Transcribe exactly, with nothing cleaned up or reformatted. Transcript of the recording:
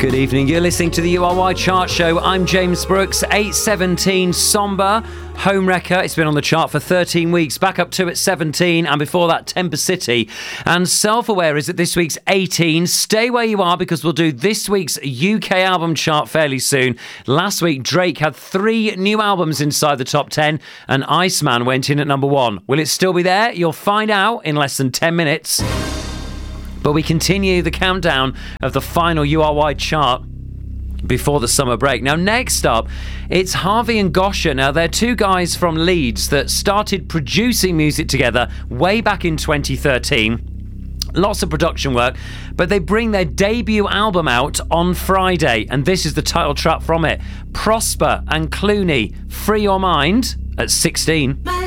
Good evening. You're listening to the U R Y Chart Show. I'm James Brooks. eight seventeen, Somber, Home Wrecker. It's been on the chart for thirteen weeks. Back up to at seventeen. And before that, Temper City. And Self-Aware is at this week's eighteen. Stay where you are because we'll do this week's U K album chart fairly soon. Last week, Drake had three new albums inside the top ten. And Iceman went in at number one. Will it still be there? You'll find out in less than ten minutes. But we continue the countdown of the final U R Y chart before the summer break. Now, next up, it's Harvey and Gosha. Now, they're two guys from Leeds that started producing music together way back in twenty thirteen. Lots of production work, but they bring their debut album out on Friday, and this is the title track from it. Prosper and Clooney, Free Your Mind, at sixteen.